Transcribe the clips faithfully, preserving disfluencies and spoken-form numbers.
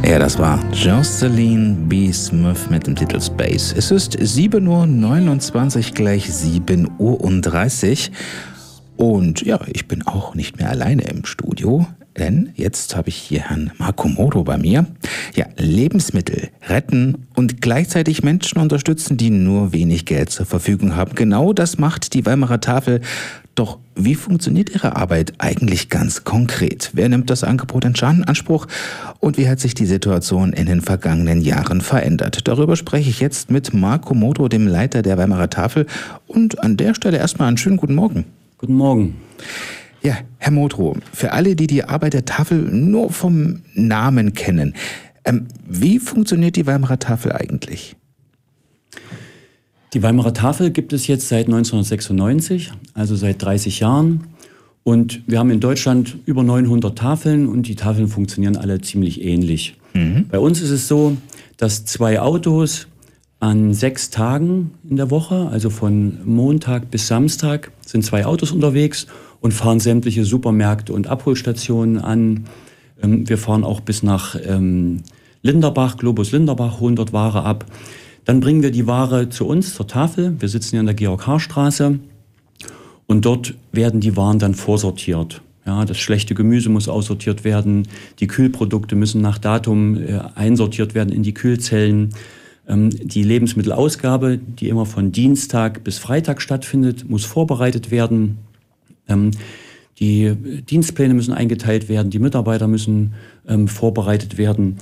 Ja, das war Jocelyn B. Smith mit dem Titel Space. Es ist sieben Uhr neunundzwanzig, gleich sieben Uhr dreißig. Und ja, ich bin auch nicht mehr alleine im Studio, denn jetzt habe ich hier Herrn Marco Moto bei mir. Ja, Lebensmittel retten und gleichzeitig Menschen unterstützen, die nur wenig Geld zur Verfügung haben. Genau das macht die Weimarer Tafel. Doch wie funktioniert Ihre Arbeit eigentlich ganz konkret? Wer nimmt das Angebot in Anspruch und wie hat sich die Situation in den vergangenen Jahren verändert? Darüber spreche ich jetzt mit Marco Moto, dem Leiter der Weimarer Tafel. Und an der Stelle erstmal einen schönen guten Morgen. Guten Morgen. Ja, Herr Moto, für alle, die die Arbeit der Tafel nur vom Namen kennen, ähm, wie funktioniert die Weimarer Tafel eigentlich? Die Weimarer Tafel gibt es jetzt seit neunzehnhundertsechsundneunzig, also seit dreißig Jahren. Und wir haben in Deutschland über neunhundert Tafeln und die Tafeln funktionieren alle ziemlich ähnlich. Mhm. Bei uns ist es so, dass zwei Autos an sechs Tagen in der Woche, also von Montag bis Samstag, sind zwei Autos unterwegs und fahren sämtliche Supermärkte und Abholstationen an. Wir fahren auch bis nach Linderbach, Globus Linderbach, holen dort Ware ab. Dann bringen wir die Ware zu uns zur Tafel. Wir sitzen hier an der Georg-Haar-Straße und dort werden die Waren dann vorsortiert. Ja, das schlechte Gemüse muss aussortiert werden, die Kühlprodukte müssen nach Datum äh, einsortiert werden in die Kühlzellen. Ähm, die Lebensmittelausgabe, die immer von Dienstag bis Freitag stattfindet, muss vorbereitet werden. Ähm, die Dienstpläne müssen eingeteilt werden, die Mitarbeiter müssen ähm, vorbereitet werden.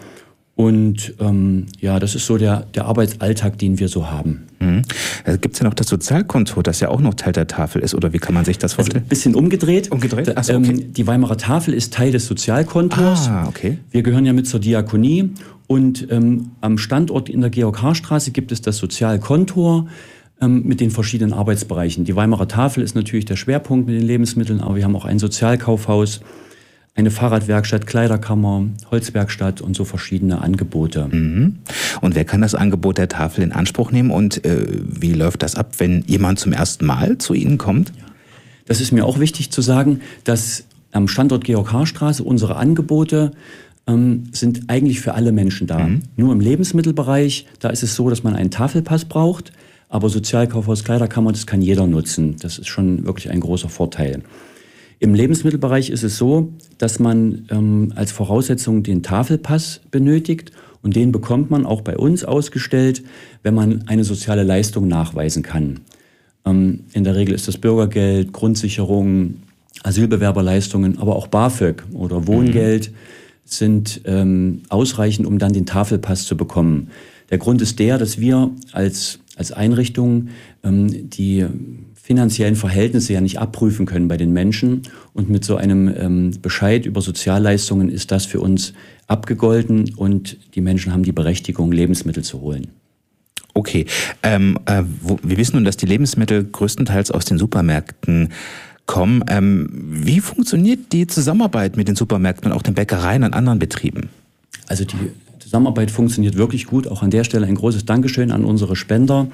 Und ähm, ja, das ist so der, der Arbeitsalltag, den wir so haben. Mhm. Also gibt es ja noch das Sozialkonto, das ja auch noch Teil der Tafel ist, oder wie kann man sich das vorstellen? Also ein bisschen umgedreht. Umgedreht? Ach so, okay. ähm, die Weimarer Tafel ist Teil des Sozialkontos. Ah, okay. Wir gehören ja mit zur Diakonie und ähm, am Standort in der Georg-Haar-Straße gibt es das Sozialkontor ähm, mit den verschiedenen Arbeitsbereichen. Die Weimarer Tafel ist natürlich der Schwerpunkt mit den Lebensmitteln, aber wir haben auch ein Sozialkaufhaus, eine Fahrradwerkstatt, Kleiderkammer, Holzwerkstatt und so verschiedene Angebote. Mhm. Und wer kann das Angebot der Tafel in Anspruch nehmen und äh, wie läuft das ab, wenn jemand zum ersten Mal zu Ihnen kommt? Ja. Das ist mir auch wichtig zu sagen, dass am Standort Georg-Haar-Straße unsere Angebote ähm, sind eigentlich für alle Menschen da. Mhm. Nur im Lebensmittelbereich, da ist es so, dass man einen Tafelpass braucht, aber Sozialkaufhaus, Kleiderkammer, das kann jeder nutzen. Das ist schon wirklich ein großer Vorteil. Im Lebensmittelbereich ist es so, dass man ähm, als Voraussetzung den Tafelpass benötigt und den bekommt man auch bei uns ausgestellt, wenn man eine soziale Leistung nachweisen kann. Ähm, in der Regel ist das Bürgergeld, Grundsicherung, Asylbewerberleistungen, aber auch BAföG oder Wohngeld mhm. sind ähm, ausreichend, um dann den Tafelpass zu bekommen. Der Grund ist der, dass wir als, als Einrichtung ähm, die finanziellen Verhältnisse ja nicht abprüfen können bei den Menschen. Und mit so einem ähm, Bescheid über Sozialleistungen ist das für uns abgegolten und die Menschen haben die Berechtigung, Lebensmittel zu holen. Okay, ähm, äh, wo, wir wissen nun, dass die Lebensmittel größtenteils aus den Supermärkten kommen. Ähm, wie funktioniert die Zusammenarbeit mit den Supermärkten und auch den Bäckereien und anderen Betrieben? Also die Zusammenarbeit funktioniert wirklich gut. Auch an der Stelle ein großes Dankeschön an unsere Spender.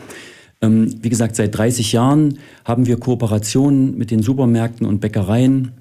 Wie gesagt, seit dreißig Jahren haben wir Kooperationen mit den Supermärkten und Bäckereien.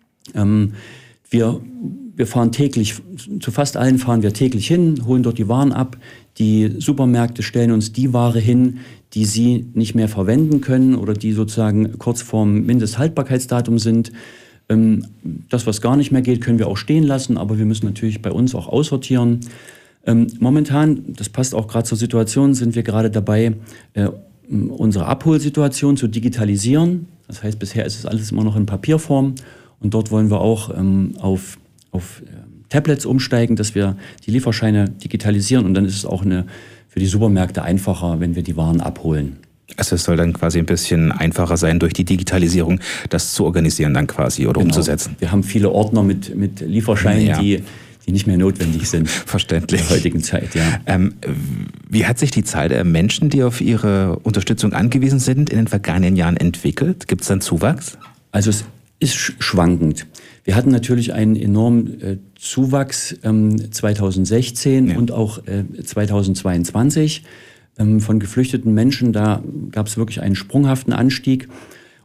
Wir, wir fahren täglich, zu fast allen fahren wir täglich hin, holen dort die Waren ab. Die Supermärkte stellen uns die Ware hin, die sie nicht mehr verwenden können oder die sozusagen kurz vorm Mindesthaltbarkeitsdatum sind. Das, was gar nicht mehr geht, können wir auch stehen lassen, aber wir müssen natürlich bei uns auch aussortieren. Momentan, das passt auch gerade zur Situation, sind wir gerade dabei, unsere Abholsituation zu digitalisieren. Das heißt, bisher ist es alles immer noch in Papierform und dort wollen wir auch ähm, auf, auf äh, Tablets umsteigen, dass wir die Lieferscheine digitalisieren und dann ist es auch eine, für die Supermärkte einfacher, wenn wir die Waren abholen. Also es soll dann quasi ein bisschen einfacher sein, durch die Digitalisierung das zu organisieren dann quasi oder genau. umzusetzen. Wir haben viele Ordner mit, mit Lieferscheinen, ja. die die nicht mehr notwendig sind. Verständlich. In der heutigen Zeit, ja. Ähm, wie hat sich die Zahl der Menschen, die auf Ihre Unterstützung angewiesen sind, in den vergangenen Jahren entwickelt? Gibt es einen Zuwachs? Also es ist schwankend. Wir hatten natürlich einen enormen äh, Zuwachs ähm, zweitausendsechzehn ja. und auch äh, zweitausendzweiundzwanzig ähm, von geflüchteten Menschen. Da gab es wirklich einen sprunghaften Anstieg.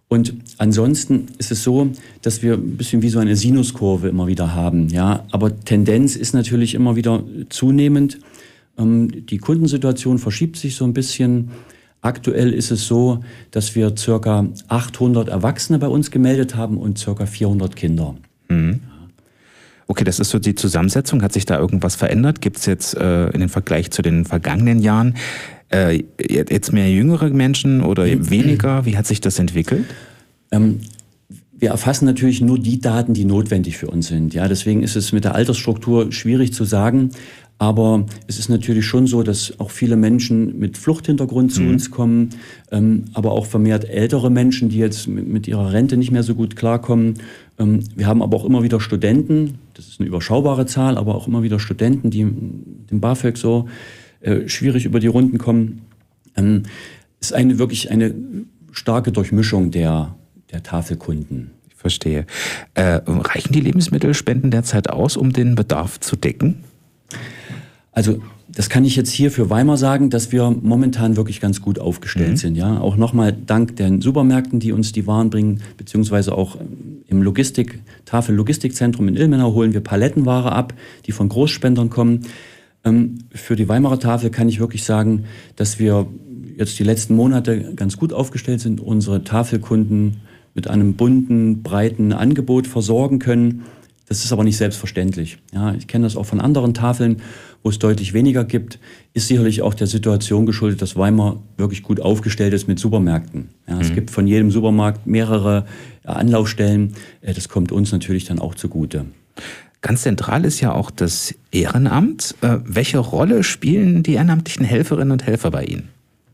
Und ansonsten ist es so, dass wir ein bisschen wie so eine Sinuskurve immer wieder haben. Ja? Aber Tendenz ist natürlich immer wieder zunehmend. Ähm, die Kundensituation verschiebt sich so ein bisschen. Aktuell ist es so, dass wir ca. achthundert Erwachsene bei uns gemeldet haben und ca. vierhundert Kinder. Mhm. Okay, das ist so die Zusammensetzung. Hat sich da irgendwas verändert? Gibt es jetzt äh, in dem Vergleich zu den vergangenen Jahren äh, jetzt mehr jüngere Menschen oder weniger? Wie hat sich das entwickelt? Ähm, wir erfassen natürlich nur die Daten, die notwendig für uns sind. Ja, deswegen ist es mit der Altersstruktur schwierig zu sagen. Aber es ist natürlich schon so, dass auch viele Menschen mit Fluchthintergrund zu mhm. uns kommen, ähm, aber auch vermehrt ältere Menschen, die jetzt mit, mit ihrer Rente nicht mehr so gut klarkommen. Ähm, wir haben aber auch immer wieder Studenten, das ist eine überschaubare Zahl, aber auch immer wieder Studenten, die mit dem BAföG so äh, schwierig über die Runden kommen. Ähm, ist eine wirklich eine starke Durchmischung der, der Tafelkunden. Ich verstehe. Äh, reichen die Lebensmittelspenden derzeit aus, um den Bedarf zu decken? Also das kann ich jetzt hier für Weimar sagen, dass wir momentan wirklich ganz gut aufgestellt mhm. sind. Ja, auch nochmal dank den Supermärkten, die uns die Waren bringen, beziehungsweise auch im Logistik, Tafel-Logistikzentrum in Ilmenau holen wir Palettenware ab, die von Großspendern kommen. Ähm, für die Weimarer Tafel kann ich wirklich sagen, dass wir jetzt die letzten Monate ganz gut aufgestellt sind, unsere Tafelkunden mit einem bunten, breiten Angebot versorgen können. Das ist aber nicht selbstverständlich. Ja, ich kenne das auch von anderen Tafeln, wo es deutlich weniger gibt. Ist sicherlich auch der Situation geschuldet, dass Weimar wirklich gut aufgestellt ist mit Supermärkten. Ja, mhm. Es gibt von jedem Supermarkt mehrere Anlaufstellen. Das kommt uns natürlich dann auch zugute. Ganz zentral ist ja auch das Ehrenamt. Welche Rolle spielen die ehrenamtlichen Helferinnen und Helfer bei Ihnen?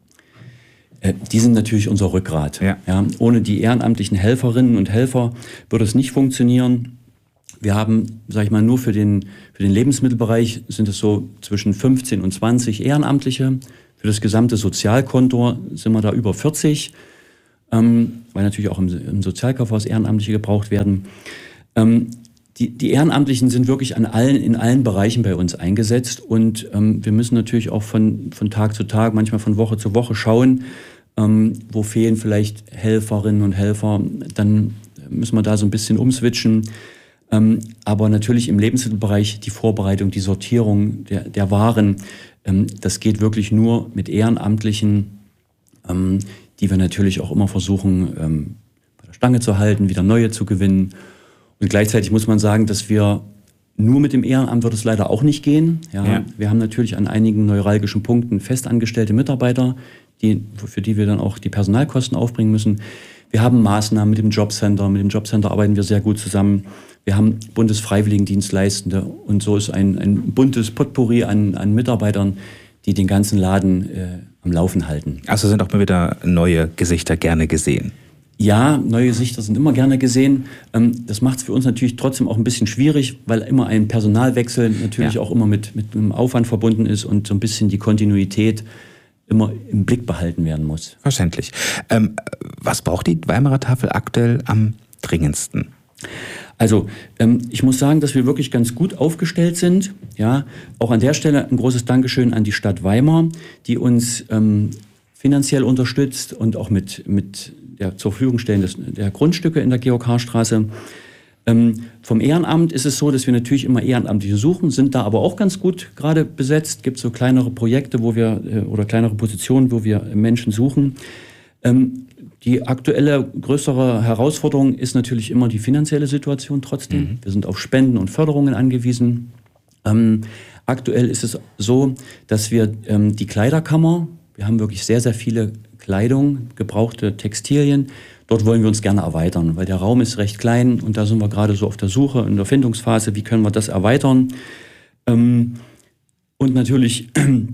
Die sind natürlich unser Rückgrat. Ja. Ja, ohne die ehrenamtlichen Helferinnen und Helfer würde es nicht funktionieren. Wir haben, sag ich mal, nur für den, für den Lebensmittelbereich sind es so zwischen fünfzehn und zwanzig Ehrenamtliche. Für das gesamte Sozialkonto sind wir da über vierzig, ähm, weil natürlich auch im, im Sozialkaufhaus Ehrenamtliche gebraucht werden. Ähm, die, die Ehrenamtlichen sind wirklich an allen, in allen Bereichen bei uns eingesetzt und ähm, wir müssen natürlich auch von, von Tag zu Tag, manchmal von Woche zu Woche schauen, ähm, wo fehlen vielleicht Helferinnen und Helfer. Dann müssen wir da so ein bisschen umswitchen. Ähm, aber natürlich im Lebensmittelbereich die Vorbereitung, die Sortierung der, der Waren, ähm, das geht wirklich nur mit Ehrenamtlichen, ähm, die wir natürlich auch immer versuchen, ähm, bei der Stange zu halten, wieder neue zu gewinnen. Und gleichzeitig muss man sagen, dass wir nur mit dem Ehrenamt wird es leider auch nicht gehen. Ja, ja. Wir haben natürlich an einigen neuralgischen Punkten festangestellte Mitarbeiter, die, für die wir dann auch die Personalkosten aufbringen müssen. Wir haben Maßnahmen mit dem Jobcenter. Mit dem Jobcenter arbeiten wir sehr gut zusammen. Wir haben Bundesfreiwilligendienstleistende und so ist ein, ein buntes Potpourri an, an Mitarbeitern, die den ganzen Laden äh, am Laufen halten. Also sind auch mal wieder neue Gesichter gerne gesehen? Ja, neue Gesichter sind immer gerne gesehen. Ähm, das macht es für uns natürlich trotzdem auch ein bisschen schwierig, weil immer ein Personalwechsel natürlich ja. auch immer mit, mit einem Aufwand verbunden ist und so ein bisschen die Kontinuität immer im Blick behalten werden muss. Verständlich. Ähm, was braucht die Weimarer Tafel aktuell am dringendsten? Also ähm, ich muss sagen, dass wir wirklich ganz gut aufgestellt sind. Ja, auch an der Stelle ein großes Dankeschön an die Stadt Weimar, die uns ähm, finanziell unterstützt und auch mit, mit der zur Verfügung stellen des, der Grundstücke in der Georg-Haar-Straße. Ähm, vom Ehrenamt ist es so, dass wir natürlich immer Ehrenamtliche suchen, sind da aber auch ganz gut gerade besetzt. Gibt so kleinere Projekte, wo wir äh, oder kleinere Positionen, wo wir Menschen suchen. Ähm, Die aktuelle größere Herausforderung ist natürlich immer die finanzielle Situation trotzdem. Mhm. Wir sind auf Spenden und Förderungen angewiesen. Ähm, aktuell ist es so, dass wir ähm, die Kleiderkammer, wir haben wirklich sehr, sehr viele Kleidung, gebrauchte Textilien. Dort wollen wir uns gerne erweitern, weil der Raum ist recht klein und da sind wir gerade so auf der Suche, in der Findungsphase, wie können wir das erweitern. Ähm, und natürlich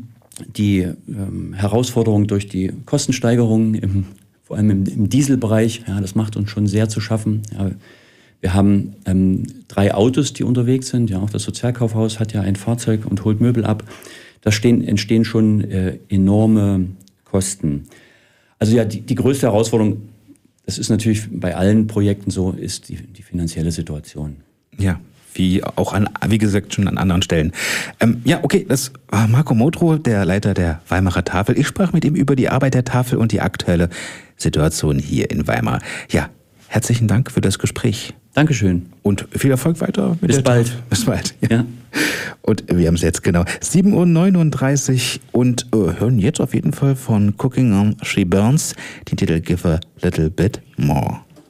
die ähm, Herausforderung durch die Kostensteigerung im vor allem im, im Dieselbereich, ja, das macht uns schon sehr zu schaffen. Ja, wir haben ähm, drei Autos, die unterwegs sind. Ja, auch das Sozialkaufhaus hat ja ein Fahrzeug und holt Möbel ab. Da stehen, entstehen schon äh, enorme Kosten. Also ja, die, die größte Herausforderung, das ist natürlich bei allen Projekten so, ist die, die finanzielle Situation. Ja, wie auch an, wie gesagt, schon an anderen Stellen. Ähm, ja, okay, das war Marco Modrow, der Leiter der Weimarer Tafel. Ich sprach mit ihm über die Arbeit der Tafel und die aktuelle Situation hier in Weimar. Ja, herzlichen Dank für das Gespräch. Dankeschön. Und viel Erfolg weiter. Mit Bis der bald. Tafel. Bis bald. Ja. Ja. Und wir haben es jetzt genau sieben Uhr neununddreißig und äh, hören jetzt auf jeden Fall von Cooking on She Burns den Titel Give a Little Bit More.